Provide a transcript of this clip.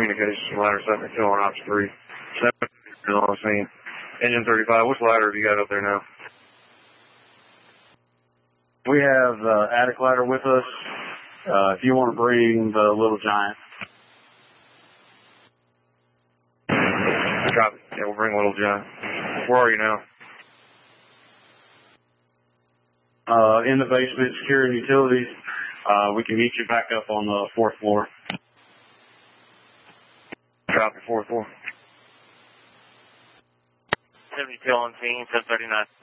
communications ladder 7 on ops 3. 7 on the scene. Engine 35, which ladder have you got up there now? We have attic ladder with us. If you want to bring the Little Giant. Copy. Yeah, we'll bring Little Giant. Where are you now? In the basement, securing utilities. We can meet you back up on the 4th floor. Copy, 4th floor. 72 on scene, 739.